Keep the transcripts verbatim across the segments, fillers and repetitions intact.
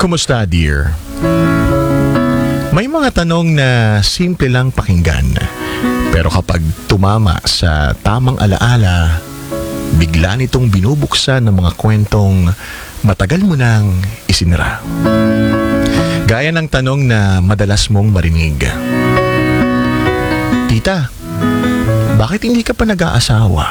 Kumusta, dear? May mga tanong na simple lang pakinggan, pero kapag tumama sa tamang alaala, bigla nitong binubuksan ng mga kwentong matagal mo nang isinira. Gaya ng tanong na madalas mong marinig. Tita, bakit hindi ka pa nag-aasawa?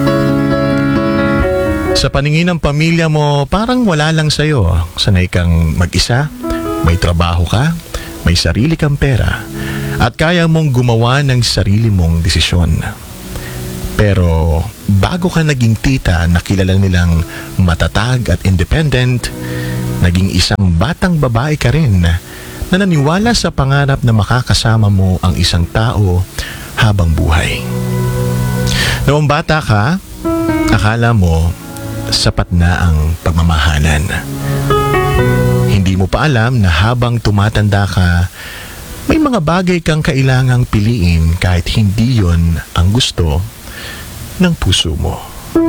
Sa paningin ng pamilya mo, parang wala lang sa'yo. Sanay kang mag-isa, may trabaho ka, may sarili kang pera, at kaya mong gumawa ng sarili mong desisyon. Pero bago ka naging tita na kilala nilang matatag at independent, naging isang batang babae ka rin na naniwala sa pangarap na makakasama mo ang isang tao habang buhay. Noong bata ka, akala mo sapat na ang pagmamahalan. Hindi mo pa alam na habang tumatanda ka, may mga bagay kang kailangang piliin kahit hindi yon ang gusto ng puso mo.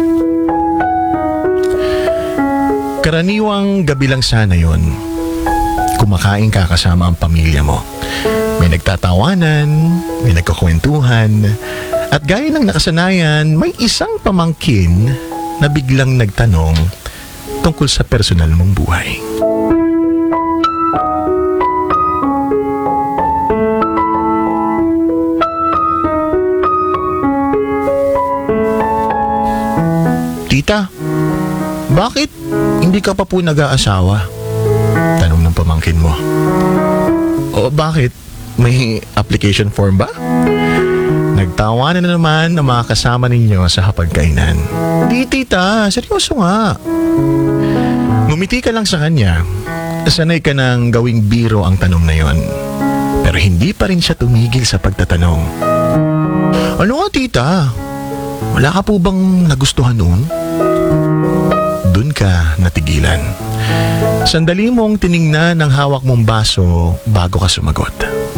Karaniwang gabi lang sana yon. Kumakain ka kasama ang pamilya mo. May nagtatawanan, may nagkukwentuhan, at gaya ng nakasanayan, may isang pamangkin na biglang nagtanong tungkol sa personal mong buhay. Tita, bakit hindi ka pa po nag-aasawa? Tanong ng pamangkin mo. O bakit? May application form ba? Nagtawanan na naman ang mga kasama ninyo sa hapagkainan. Di, tita. Seryoso nga. Ngumiti ka lang sa kanya. Sanay ka nang gawing biro ang tanong na yon. Pero hindi pa rin siya tumigil sa pagtatanong. Ano nga, tita? Wala ka po bang nagustuhan noon? Doon ka natigilan. Sandali mong tiningnan ang hawak mong baso bago ka sumagot.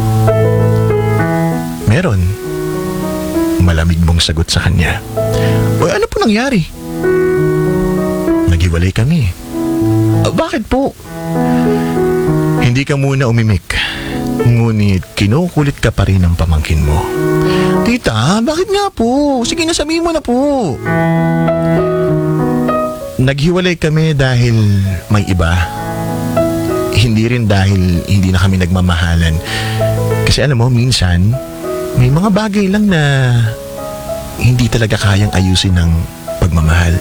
Meron. Malamig mong sagot sa kanya. O ano po nangyari? Naghiwalay kami. Uh, bakit po? Hindi ka muna umimik. Ngunit kinukulit ka pa rin ng pamangkin mo. Tita, bakit nga po? Sige na, sabihin mo na po. Naghiwalay kami dahil may iba. Hindi rin dahil hindi na kami nagmamahalan. Kasi alam mo, minsan may mga bagay lang na hindi talaga kayang ayusin ng pagmamahal.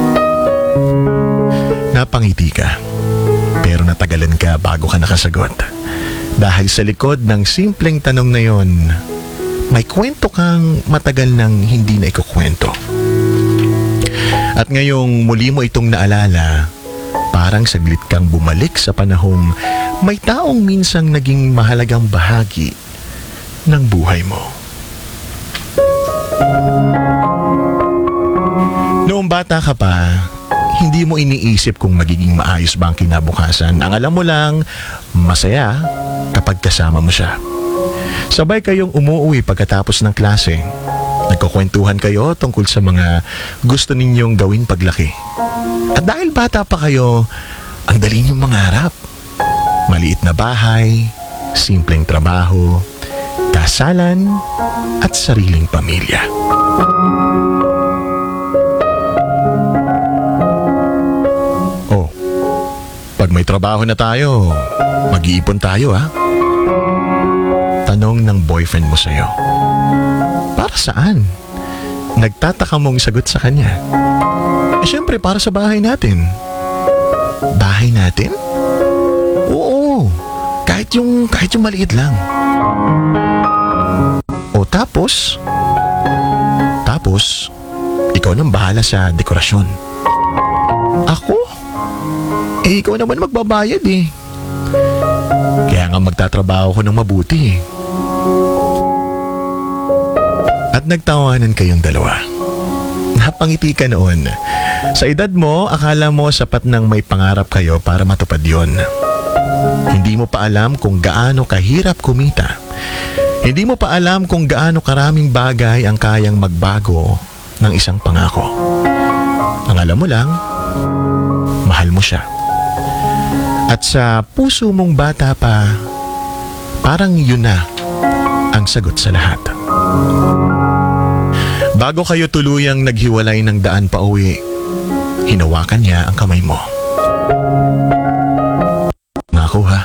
Napangiti ka, pero natagalan ka bago ka nakasagot. Dahil sa likod ng simpleng tanong na yon, may kwento kang matagal nang hindi na ikukwento. At ngayong muli mo itong naalala, parang saglit kang bumalik sa panahong may taong minsang naging mahalagang bahagi ng buhay mo. Noong bata ka pa, hindi mo iniisip kung magiging maayos ba ang kinabukasan. Ang alam mo lang, masaya kapag kasama mo siya. Sabay kayong umuwi pagkatapos ng klase. Nagkukwentuhan kayo tungkol sa mga gusto ninyong gawin paglaki. At dahil bata pa kayo, ang dali ninyong mangarap. Maliit na bahay, simpleng trabaho, kasalan, at sariling pamilya. Oh, pag may trabaho na tayo, mag-iipon tayo, ha? Tanong ng boyfriend mo sa'yo. Para saan? Nagtataka mong sagot sa kanya. Eh, syempre, para sa bahay natin. Bahay natin? Oo, kahit yung, kahit yung maliit lang. O tapos, tapos, ikaw nang bahala sa dekorasyon. Ako? Eh, ikaw naman magbabayad eh. Kaya nga magtatrabaho ko ng mabuti eh. At nagtawanan kayong dalawa. Napangiti ka noon. Sa edad mo, akala mo sapat nang may pangarap kayo para matupad yon. Hindi mo pa alam kung gaano kahirap kumita. Hindi mo pa alam kung gaano karaming bagay ang kayang magbago ng isang pangako. Ang alam mo lang, mahal mo siya. At sa puso mong bata pa, parang yun na ang sagot sa lahat. Bago kayo tuluyang naghiwalay ng daan pa uwi, hinawakan niya ang kamay mo. Ngako ha?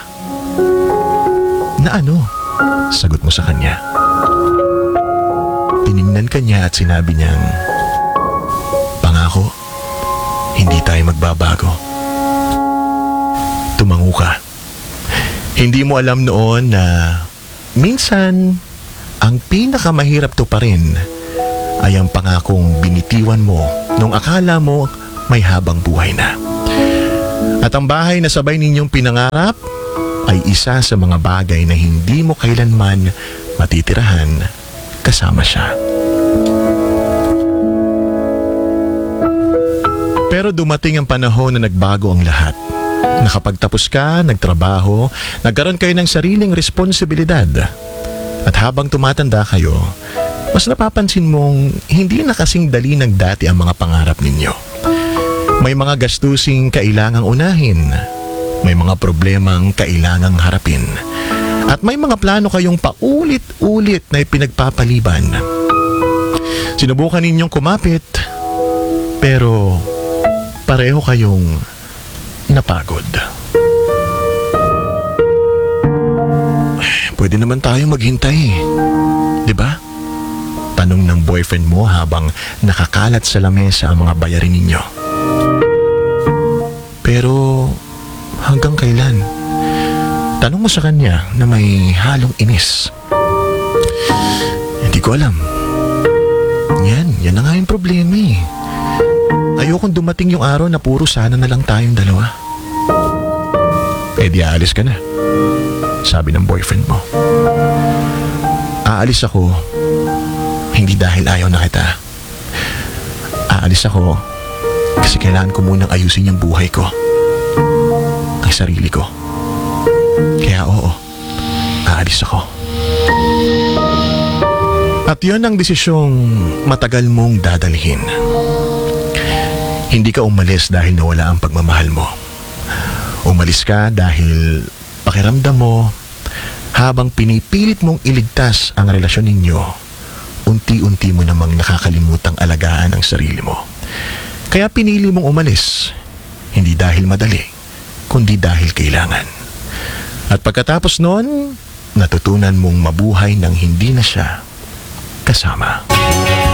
Na ano? Sagot mo sa kanya. Tiningnan ka niya at sinabi niyang, pangako, hindi tayo magbabago. Tumango ka. Hindi mo alam noon na minsan ang pinakamahirap to pa rin ay ang pangakong binitiwan mo nung akala mo may habang buhay na. At ang bahay na sabay ninyong pinangarap ay isa sa mga bagay na hindi mo kailanman matitirahan kasama siya. Pero dumating ang panahon na nagbago ang lahat. Nakapagtapos ka, nagtrabaho, nagkaroon kayo ng sariling responsibilidad. At habang tumatanda kayo, mas napapansin mong hindi na kasing dali ng dati ang mga pangarap ninyo. May mga gastusing kailangang unahin. May mga problemang kailangang harapin. At may mga plano kayong paulit-ulit na ipinagpapaliban. Sinubukan ninyong kumapit, pero pareho kayong napagod. Pwede naman tayo maghintay, di ba? Tanong ng boyfriend mo habang nakakalat sa lamesa ang mga bayarin ninyo. Pero hanggang kailan? Tanong mo sa kanya na may halong inis. Hindi ko alam. Yan, yan na nga yung problema eh. Ayokong dumating yung araw na puro sana na lang tayong dalawa. Eh di aalis ka na, sabi ng boyfriend mo. Aalis ako, hindi dahil ayaw na kita. Aalis ako kasi kailangan ko munang ayusin yung buhay ko, ang sarili ko. Kaya oo, aalis ako. At yun ang desisyong matagal mong dadalhin. Hindi ka umalis dahil nawala ang pagmamahal mo. Umalis ka dahil pakiramdam mo habang pinipilit mong iligtas ang relasyon ninyo, unti-unti mo namang nakakalimutang alagaan ang sarili mo. Kaya pinili mong umalis, hindi dahil madali, kundi dahil kailangan. At pagkatapos noon, natutunan mong mabuhay nang hindi na siya kasama.